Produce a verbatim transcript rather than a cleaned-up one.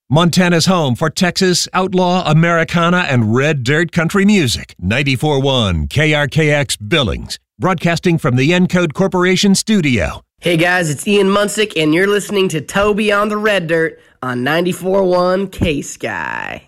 Montana's home for Texas, outlaw, Americana, and red dirt country music. ninety-four point one K R K X Billings, broadcasting from the Encode Corporation studio. Hey guys, it's Ian Munsick, and you're listening to Toby on the Red Dirt on ninety-four point one K-Sky.